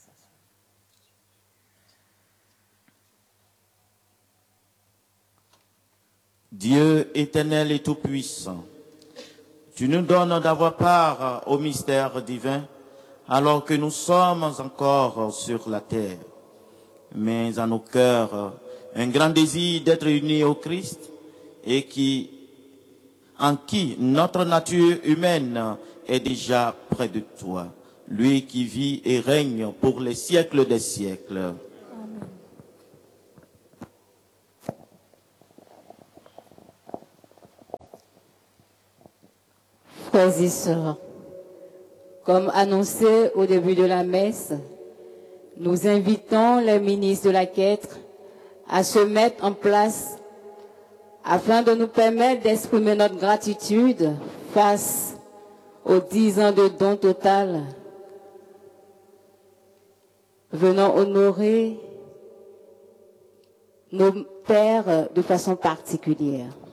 Dieu éternel et tout-puissant, tu nous donnes d'avoir part au mystère divin alors que nous sommes encore sur la terre. Mais en nos cœurs, un grand désir d'être unis au Christ et en qui notre nature humaine est déjà près de toi, lui qui vit et règne pour les siècles des siècles. Frères et sœurs, comme annoncé au début de la messe, nous invitons les ministres de la Quête à se mettre en place afin de nous permettre d'exprimer notre gratitude face aux 10 ans de don total, venant honorer nos pères de façon particulière.